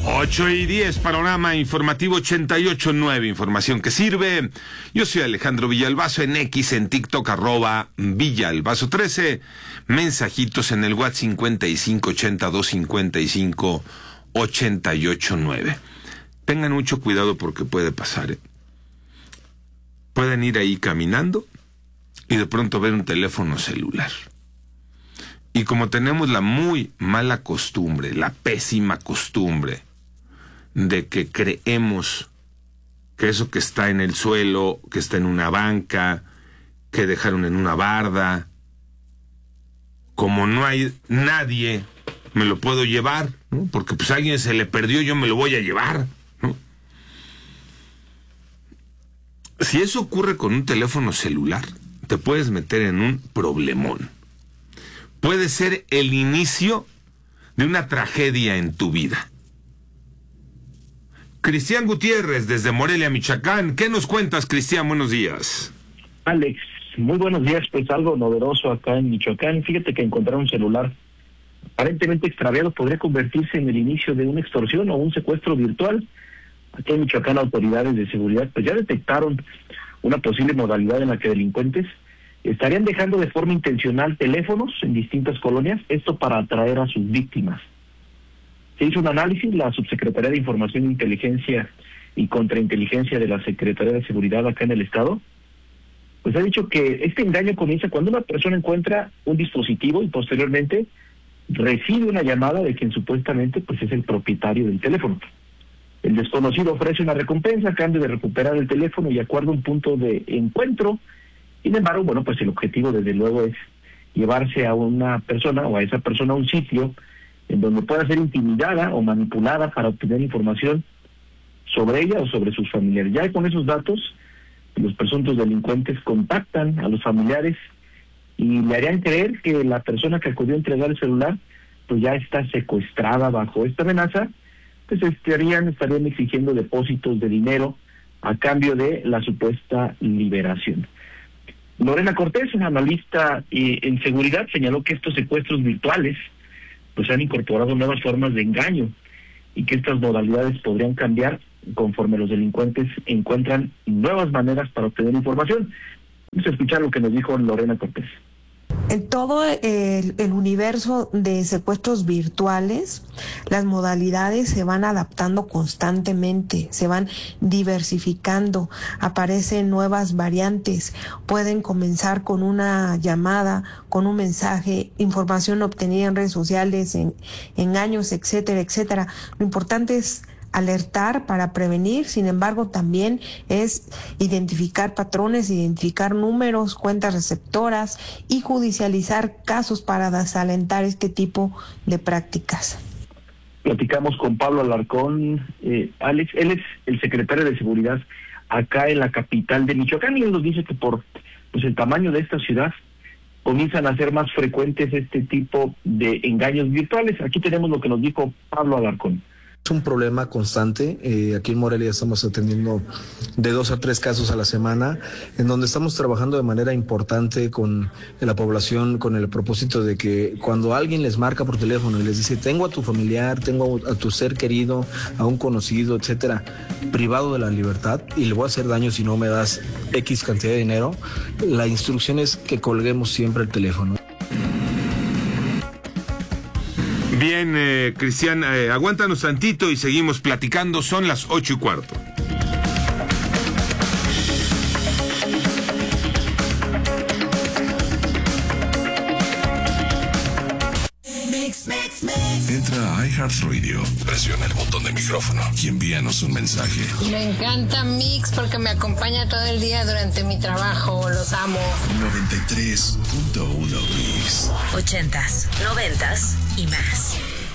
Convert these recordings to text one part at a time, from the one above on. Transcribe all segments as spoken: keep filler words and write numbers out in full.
ocho y diez, panorama informativo ochenta y ocho punto nueve, información que sirve. Yo soy Alejandro Villalbazo, en X, en TikTok, arroba Villalbazo trece. Mensajitos en el WhatsApp cincuenta y cinco ochenta y dos cincuenta y cinco ochenta y ocho nueve. Tengan mucho cuidado porque puede pasar, ¿eh? Pueden ir ahí caminando y de pronto ver un teléfono celular. Y como tenemos la muy mala costumbre, la pésima costumbre, de que creemos que eso que está en el suelo, que está en una banca, que dejaron en una barda, como no hay nadie, me lo puedo llevar, ¿no? Porque pues a alguien se le perdió, yo me lo voy a llevar, ¿no? Si eso ocurre con un teléfono celular, te puedes meter en un problemón. Puede ser el inicio de una tragedia en tu vida. Cristian Gutiérrez, desde Morelia, Michoacán. ¿Qué nos cuentas, Cristian? Buenos días. Alex, muy buenos días. Pues algo novedoso acá en Michoacán. Fíjate que encontrar un celular aparentemente extraviado podría convertirse en el inicio de una extorsión o un secuestro virtual. Aquí en Michoacán, autoridades de seguridad pues ya detectaron una posible modalidad en la que delincuentes estarían dejando de forma intencional teléfonos en distintas colonias, esto para atraer a sus víctimas. Se hizo un análisis, la Subsecretaría de Información e Inteligencia y Contrainteligencia de la Secretaría de Seguridad acá en el Estado, pues ha dicho que este engaño comienza cuando una persona encuentra un dispositivo y posteriormente recibe una llamada de quien supuestamente pues es el propietario del teléfono. El desconocido ofrece una recompensa a cambio de recuperar el teléfono y acuerda un punto de encuentro. Sin embargo, bueno, pues el objetivo desde luego es llevarse a una persona o a esa persona a un sitio en donde pueda ser intimidada o manipulada para obtener información sobre ella o sobre sus familiares. Ya con esos datos, los presuntos delincuentes contactan a los familiares y le harían creer que la persona que acudió a entregar el celular pues ya está secuestrada bajo esta amenaza, pues estarían, estarían exigiendo depósitos de dinero a cambio de la supuesta liberación. Lorena Cortés, una analista eh, en seguridad, señaló que estos secuestros virtuales pues han incorporado nuevas formas de engaño y que estas modalidades podrían cambiar conforme los delincuentes encuentran nuevas maneras para obtener información. Vamos a escuchar lo que nos dijo Lorena Cortés. En todo el, el universo de secuestros virtuales, las modalidades se van adaptando constantemente, se van diversificando, aparecen nuevas variantes, pueden comenzar con una llamada, con un mensaje, información obtenida en redes sociales, en engaños, etcétera, etcétera. Lo importante es alertar para prevenir, sin embargo también es identificar patrones, identificar números, cuentas receptoras y judicializar casos para desalentar este tipo de prácticas. Platicamos con Pablo Alarcón, eh, Alex, él es el secretario de Seguridad acá en la capital de Michoacán y él nos dice que por pues el tamaño de esta ciudad comienzan a ser más frecuentes este tipo de engaños virtuales. Aquí tenemos lo que nos dijo Pablo Alarcón. Es un problema constante. Eh, aquí en Morelia estamos atendiendo de dos a tres casos a la semana, en donde estamos trabajando de manera importante con la población, con el propósito de que cuando alguien les marca por teléfono y les dice, tengo a tu familiar, tengo a tu ser querido, a un conocido, etcétera, privado de la libertad y le voy a hacer daño si no me das X cantidad de dinero, la instrucción es que colguemos siempre el teléfono. Bien, eh, Cristian, eh, aguántanos tantito y seguimos platicando. Son las ocho y cuarto. Entra a iHeartRadio, presiona el botón de micrófono y envíanos un mensaje. Me encanta Mix porque me acompaña todo el día durante mi trabajo. Los amo. noventa y tres punto uno Mix. Ochentas, noventas y más.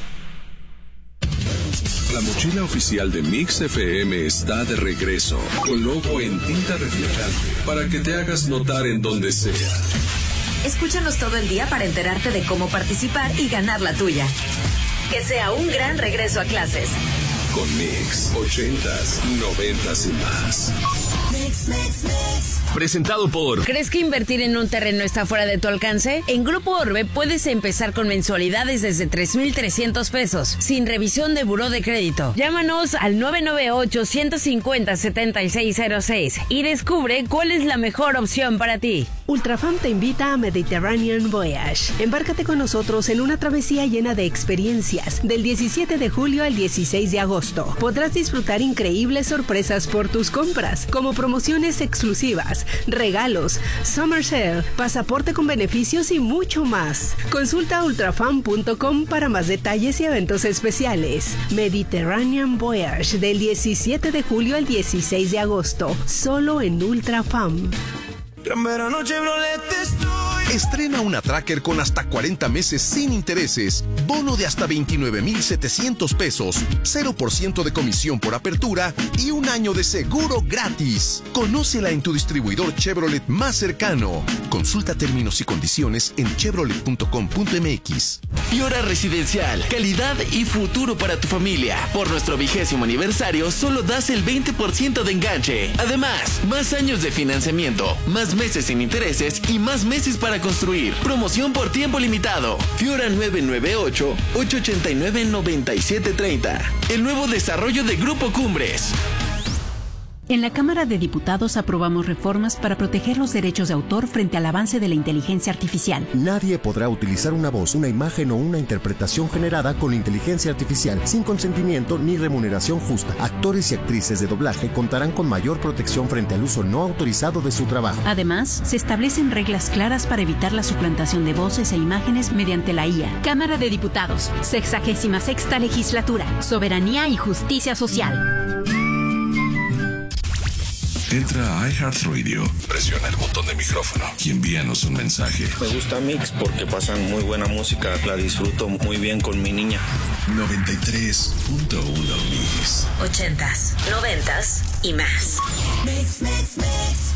La mochila oficial de Mix F M está de regreso, con logo en tinta reflejante, para que te hagas notar en donde sea. Escúchanos todo el día para enterarte de cómo participar y ganar la tuya. Que sea un gran regreso a clases. con Mix, ochentas, noventas y más. Mix, mix, mix. Presentado por... ¿Crees que invertir en un terreno está fuera de tu alcance? En Grupo Orbe puedes empezar con mensualidades desde tres mil trescientos pesos, sin revisión de buró de crédito. Llámanos al nueve nueve ocho, uno cinco cero, siete seis cero seis y descubre cuál es la mejor opción para ti. Ultrafam te invita a Mediterranean Voyage. Embárcate con nosotros en una travesía llena de experiencias del diecisiete de julio al dieciséis de agosto. Podrás disfrutar increíbles sorpresas por tus compras, como promociones exclusivas, regalos, summer sale, pasaporte con beneficios y mucho más. Consulta ultrafam punto com para más detalles y eventos especiales. Mediterranean Voyage del diecisiete de julio al dieciséis de agosto, solo en Ultrafam. Gran verano Chevrolet estoy. Estrena una Tracker con hasta cuarenta meses sin intereses, bono de hasta veintinueve mil setecientos pesos, cero por ciento de comisión por apertura y un año de seguro gratis. Conócela en tu distribuidor Chevrolet más cercano. Consulta términos y condiciones en chevrolet punto com punto m x. Fiora Residencial, calidad y futuro para tu familia. Por nuestro vigésimo aniversario solo das el veinte por ciento de enganche. Además, más años de financiamiento, más meses sin intereses y más meses para construir. Promoción por tiempo limitado. Fiora nueve nueve ocho, ocho ocho nueve, nueve siete tres cero. El nuevo desarrollo de Grupo Cumbres. En la Cámara de Diputados aprobamos reformas para proteger los derechos de autor frente al avance de la inteligencia artificial. Nadie podrá utilizar una voz, una imagen o una interpretación generada con inteligencia artificial sin consentimiento ni remuneración justa. Actores y actrices de doblaje contarán con mayor protección frente al uso no autorizado de su trabajo. Además, se establecen reglas claras para evitar la suplantación de voces e imágenes mediante la I A. Cámara de Diputados, sexagésima sexta legislatura, soberanía y justicia social. Entra a iHeartRadio, presiona el botón de micrófono y envíanos un mensaje. Me gusta Mix porque pasan muy buena música, la disfruto muy bien con mi niña. noventa y tres punto uno Mix. Ochentas, noventas y más. Mix, mix, mix.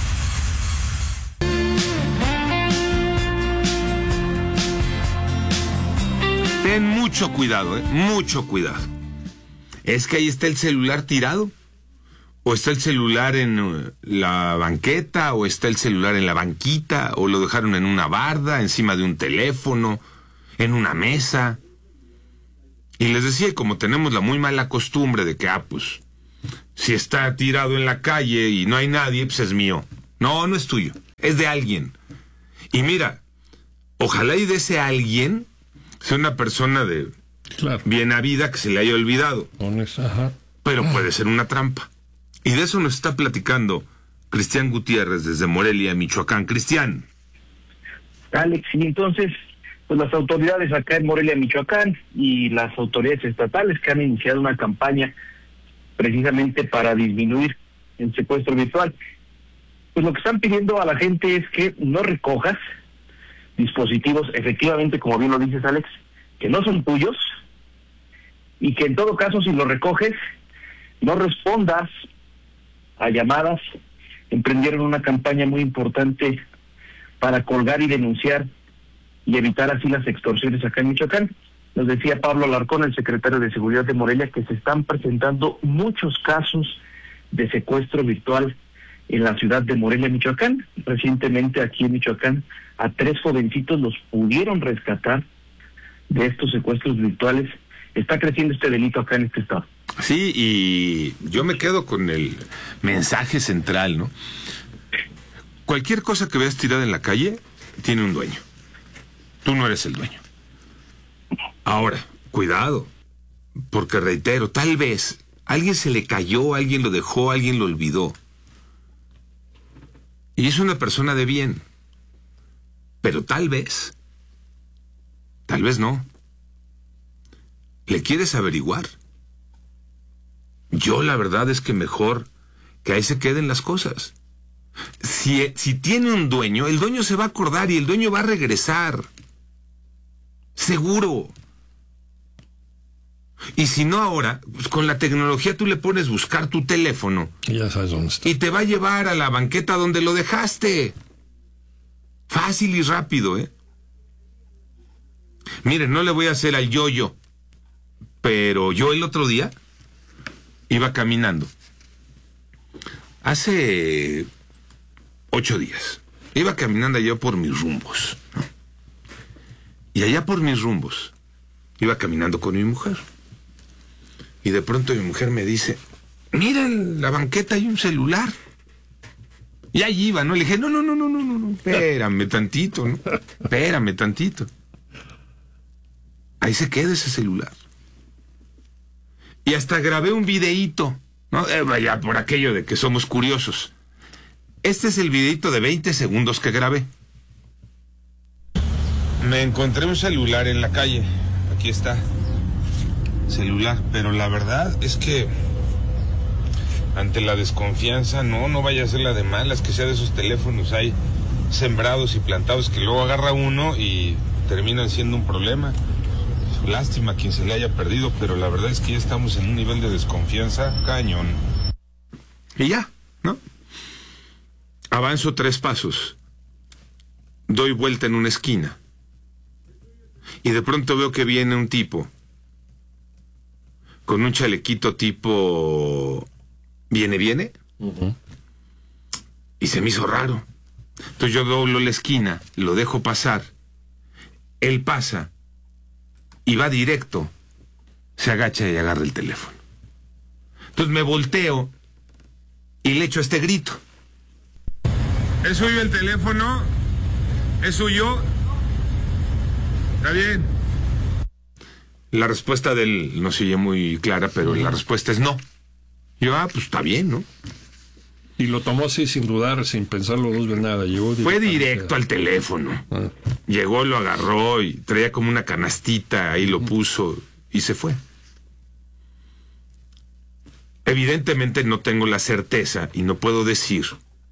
Ten mucho cuidado, ¿eh? Mucho cuidado. Es que ahí está el celular tirado. O está el celular en la banqueta, o está el celular en la banquita, o lo dejaron en una barda, encima de un teléfono, en una mesa. Y les decía, como tenemos la muy mala costumbre de que, ah, pues, si está tirado en la calle y no hay nadie, pues es mío. No, no es tuyo, es de alguien. Y mira, ojalá y de ese alguien sea una persona de claro. bien habida que se le haya olvidado. Ajá. Pero puede ser una trampa. Y de eso nos está platicando Cristian Gutiérrez desde Morelia, Michoacán. Cristian. Alex, y entonces, pues las autoridades acá en Morelia, Michoacán, y las autoridades estatales que han iniciado una campaña precisamente para disminuir el secuestro virtual, pues lo que están pidiendo a la gente es que no recojas dispositivos, efectivamente, como bien lo dices, Alex, que no son tuyos, y que en todo caso, si los recoges, no respondas a llamadas. Emprendieron una campaña muy importante para colgar y denunciar y evitar así las extorsiones acá en Michoacán. Nos decía Pablo Alarcón, el secretario de Seguridad de Morelia, que se están presentando muchos casos de secuestro virtual en la ciudad de Morelia, Michoacán. Recientemente aquí en Michoacán a tres jovencitos los pudieron rescatar de estos secuestros virtuales. Está creciendo este delito acá en este estado. Sí, y yo me quedo con el mensaje central, ¿no? Cualquier cosa que veas tirada en la calle tiene un dueño. Tú no eres el dueño. Ahora, cuidado, porque reitero, tal vez alguien se le cayó, alguien lo dejó, alguien lo olvidó. Y es una persona de bien. Pero tal vez, tal vez no. ¿Le quieres averiguar? Yo la verdad es que mejor que ahí se queden las cosas. Si, si tiene un dueño, el dueño se va a acordar y el dueño va a regresar. Seguro. Y si no ahora, pues con la tecnología tú le pones buscar tu teléfono. Y ya sabes dónde está. Y te va a llevar a la banqueta donde lo dejaste. Fácil y rápido, ¿eh? Miren, no le voy a hacer al yo-yo, pero yo el otro día iba caminando. Hace ocho días. Iba caminando allá por mis rumbos, ¿no? Y allá por mis rumbos, iba caminando con mi mujer. Y de pronto mi mujer me dice, mira, en la banqueta hay un celular. Y ahí iba, ¿no? Le dije, no, no, no, no, no, no, espérame tantito, ¿no? Espérame tantito. Ahí se queda ese celular. Y hasta grabé un videíto, ¿no? Eh, vaya, por aquello de que somos curiosos. Este es el videíto de veinte segundos que grabé. Me encontré un celular en la calle. Aquí está. Celular. Pero la verdad es que ante la desconfianza, no, no vaya a ser la de malas, que sea de esos teléfonos hay sembrados y plantados que luego agarra uno y terminan siendo un problema. Lástima a quien se le haya perdido, pero la verdad es que ya estamos en un nivel de desconfianza cañón. Y ya, ¿no? Avanzo tres pasos. Doy vuelta en una esquina. Y de pronto veo que viene un tipo con un chalequito tipo viene, viene. Uh-huh. Y se me hizo raro. Entonces yo doblo la esquina, lo dejo pasar. Él pasa y va directo. Se agacha y agarra el teléfono. Entonces me volteo y le echo este grito. ¿Es suyo el teléfono? ¿Es suyo? ¿Está bien? La respuesta de él no se oye muy clara, pero la respuesta es no. Yo, ah, pues está bien, ¿no? Y lo tomó así sin dudar, sin pensarlo dos veces nada. Llegó Fue directo al teléfono. Ah. Llegó, lo agarró y traía como una canastita, ahí lo puso y se fue. Evidentemente no tengo la certeza y no puedo decir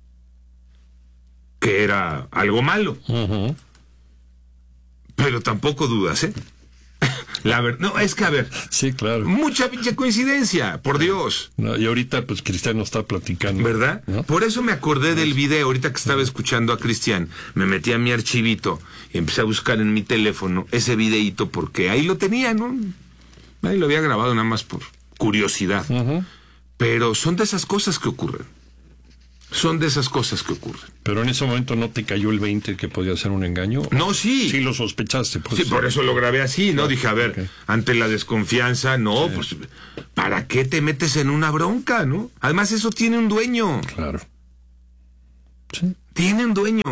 que era algo malo. Uh-huh. Pero tampoco dudas, ¿eh? La ver... No, es que a ver. Sí, claro. Mucha pinche coincidencia, por Dios. No, y ahorita, pues, Cristian está platicando. ¿Verdad? ¿No? Por eso me acordé del video, ahorita que estaba escuchando a Cristian. Me metí a mi archivito y empecé a buscar en mi teléfono ese videíto porque ahí lo tenía, ¿no? Ahí lo había grabado nada más por curiosidad. Uh-huh. Pero son de esas cosas que ocurren. Son de esas cosas que ocurren. Pero en ese momento no te cayó el veinte que podía ser un engaño. No, sí. Sí lo sospechaste. Pues, sí, por eso lo grabé así, ¿no? Dije, a ver, okay. Ante la desconfianza, no, sí. Pues, ¿para qué te metes en una bronca, no? Además, eso tiene un dueño. Claro. Sí. Tiene un dueño.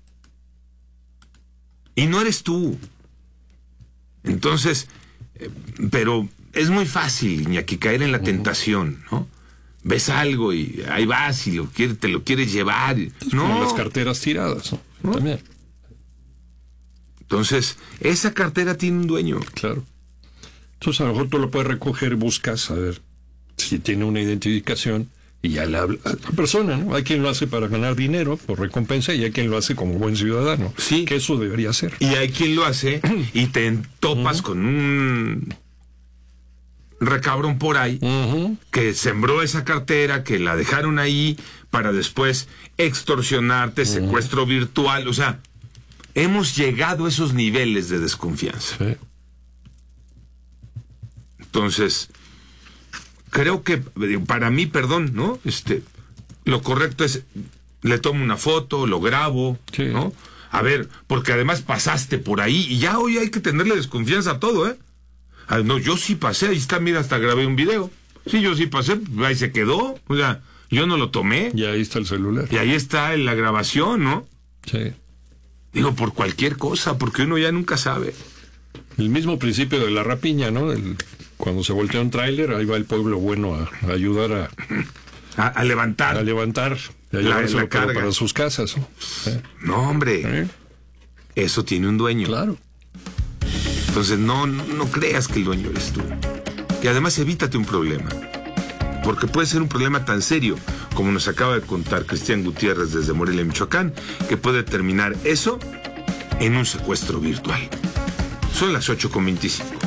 Y no eres tú. Entonces, eh, pero es muy fácil, Iñaki, caer en la uh-huh. tentación, ¿no? Ves algo y ahí vas y lo quiere, te lo quieres llevar. No. Como las carteras tiradas, ¿no? ¿No? También. Entonces, esa cartera tiene un dueño. Claro. Entonces, a lo mejor tú lo puedes recoger, buscas, a ver si tiene una identificación y ya le habla a la persona, ¿no? Hay quien lo hace para ganar dinero por recompensa y hay quien lo hace como buen ciudadano. Sí. Que eso debería ser. Y hay quien lo hace y te topas uh-huh. con un recabrón por ahí, uh-huh. que sembró esa cartera, que la dejaron ahí para después extorsionarte, uh-huh. secuestro virtual. O sea, hemos llegado a esos niveles de desconfianza. Sí. Entonces, creo que para mí, perdón, ¿no? Este, lo correcto es, le tomo una foto, lo grabo, sí. ¿no? A ver, porque además pasaste por ahí y ya hoy hay que tenerle desconfianza a todo, ¿eh? Ah, no, yo sí pasé, ahí está, mira, hasta grabé un video. Sí, yo sí pasé, ahí se quedó. O sea, yo no lo tomé. Y ahí está el celular. Y ahí está la grabación, ¿no? Sí. Digo, por cualquier cosa, porque uno ya nunca sabe. El mismo principio de la rapiña, ¿no? El, cuando se voltea un tráiler, ahí va el pueblo bueno a, a ayudar a, a... A levantar. A levantar. Y a la, la carga. Para sus casas, ¿no? ¿Eh? No, hombre. ¿Eh? Eso tiene un dueño. Claro. Entonces no, no creas que el dueño eres tú. Y además evítate un problema. Porque puede ser un problema tan serio, como nos acaba de contar Cristian Gutiérrez desde Morelia, Michoacán, que puede terminar eso en un secuestro virtual. Son las ocho con veinticinco.